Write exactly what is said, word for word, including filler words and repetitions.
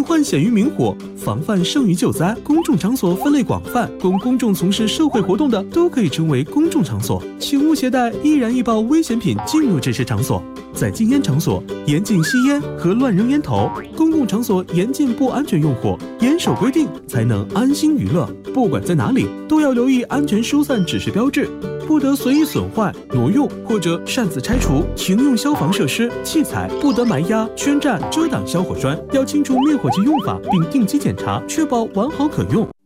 隐患显于明火，防范胜于救灾。公众场所分类广泛，供公众从事社会活动的都可以称为公众场所，请勿携带易燃易爆危险品进入这些场所。在禁烟场所，严禁吸烟和乱扔烟头；公共场所严禁不安全用火，严守规定才能安心娱乐。不管在哪里，都要留意安全疏散指示标志，不得随意损坏、挪用或者擅自拆除停用消防设施器材，不得埋压、圈占、遮挡消火栓，要清楚灭火器用法，并定期检查，确保完好可用。